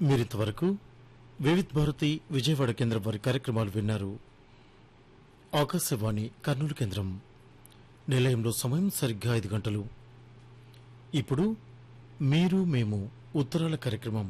మీరింతవరకు వివిధ్ భారతి విజయవాడ కేంద్రం వారి కార్యక్రమాలు విన్నారు. ఆకాశవాణి కర్నూలు కేంద్రం నిలయంలో సమయం సరిగ్గా 5 గంటలు. ఇప్పుడు మీరు మేము ఉత్తరాల కార్యక్రమం.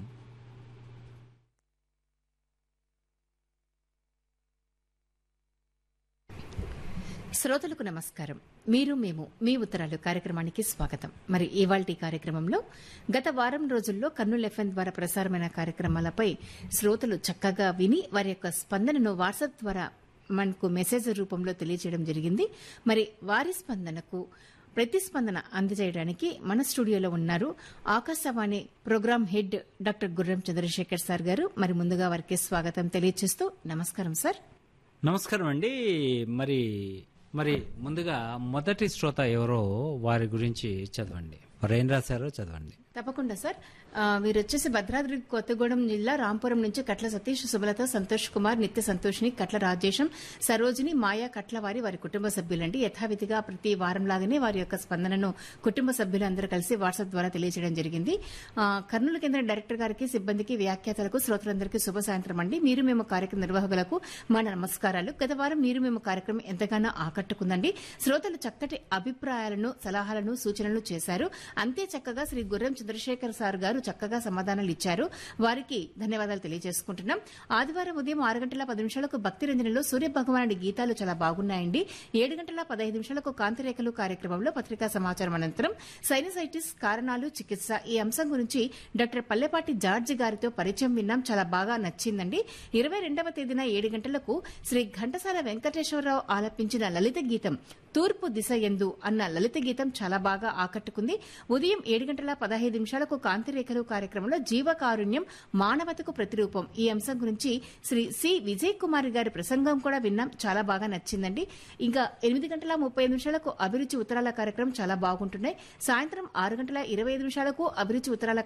శ్రోతలకు నమస్కారం. మీరు మేము మీ ఉత్తరాలు కార్యక్రమానికి స్వాగతం. మరి ఇవాల్టి కార్యక్రమంలో గత వారం రోజుల్లో కర్నూలు ఎఫ్ఎం ద్వారా ప్రసారమైన కార్యక్రమాలపై శ్రోతలు చక్కగా విని వారి యొక్క స్పందనను వాట్సాప్ ద్వారా మనకు మెసేజ్ రూపంలో తెలియజేయడం జరిగింది. మరి వారి స్పందనకు ప్రతిస్పందన అందజేయడానికి మన స్టూడియోలో ఉన్నారు ఆకాశవాణి ప్రోగ్రాం హెడ్ డాక్టర్ గుర్రం చంద్రశేఖర్ సార్ గారు. మరి ముందుగా వారికి స్వాగతం తెలియజేస్తూ నమస్కారం సార్. నమస్కారం అండి. మరి ముందుగా మొదటి శ్రోత ఎవరో వారి గురించి చదవండి. వారు ఏం రాశారో చదవండి. తప్పకుండా సార్. వీరు వచ్చేసి భద్రాద్రి కొత్తగూడెం జిల్లా రాంపురం నుంచి కట్ల సతీష్, సుమలత, సంతోష్ కుమార్, నిత్య సంతోషిని, కట్ల రాజేశం, సరోజిని, మాయా కట్ల వారి కుటుంబ సభ్యులండి. యథావిధిగా ప్రతి వారంలాగానే వారి యొక్క స్పందనను కుటుంబ సభ్యులందరూ కలిసి వాట్సాప్ ద్వారా తెలియజేయడం జరిగింది. కర్నూలు కేంద్ర డైరెక్టర్ గారికి, సిబ్బందికి, వ్యాఖ్యాతలకు, శ్రోతలందరికీ శుభ సాయంత్రం అండి. మీరు మేము కార్యక్రమ నిర్వాహకులకు మన నమస్కారాలు. గత వారం మీరు మేము కార్యక్రమం ఎంతగానో ఆకట్టుకుందండి. శ్రోతలు చక్కటి అభిప్రాయాలను, సలహాలను, సూచనలు చేశారు. అంతే చక్కగా శ్రీ గుర్రం చంద్రశేఖర్ సార్ గారు చక్కగా సమాధానాలు ఇచ్చారు. వారికి ధన్యవాదాలు తెలియజేసుకుంటున్నాం. ఆదివారం ఉదయం 6 గంటల 10 నిమిషాలకు భక్తి రంజనలో సూర్య భగవానుడి గీతాలు చాలా బాగున్నాయండి. 7 గంటల 15 నిమిషాలకు కాంతిరేఖలు కార్యక్రమంలో పత్రికా సమాచారం అనంతరం సైనసైటిస్ కారణాలు, చికిత్స ఈ అంశం గురించి డాక్టర్ పల్లెపాటి జార్జి గారితో పరిచయం విన్నాం. చాలా బాగా నచ్చిందండి. 22వ తేదీన 7 గంటలకు శ్రీ ఘంటసాల వెంకటేశ్వరరావు ఆలపించిన లలిత గీతం తూర్పు దిశ ఎందు అన్న లలిత గీతం చాలా బాగా ఆకట్టుకుంది. ఉదయం 7 గంటల 15 నిమిషాలకు కాంతిరేఖలు కార్యక్రమంలో జీవకారుణ్యం మానవతకు ప్రతిరూపం ఈ అంశం గురించి శ్రీ సి విజయ్ కుమార్ గారి ప్రసంగం కూడా విన్నాం. చాలా బాగా నచ్చిందండి. ఇంకా 8 గంటల 35 నిమిషాలకు అభిరుచి ఉత్తరాల కార్యక్రమం చాలా బాగుంటున్నాయి. సాయంత్రం 6 గంటల 25 నిమిషాలకు అభిరుచి ఉత్తరాల